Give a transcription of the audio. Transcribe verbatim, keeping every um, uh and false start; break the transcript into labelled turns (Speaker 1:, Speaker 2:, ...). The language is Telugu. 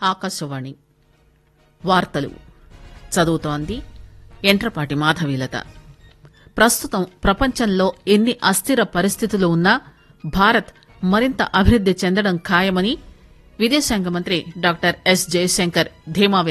Speaker 1: ఆకాశవాణి వార్తలు చదువుతోంది ఎంట్రపాటి మాధవీలత. ప్రస్తుతం ప్రపంచంలో ఎన్ని అస్థిర పరిస్థితులు ఉన్నా భారత్ మరింత అభివృద్ది చెందడం ఖాయమని విదేశాంగ మంత్రి డాక్టర్ ఎస్ జయశంకర్ ధీమా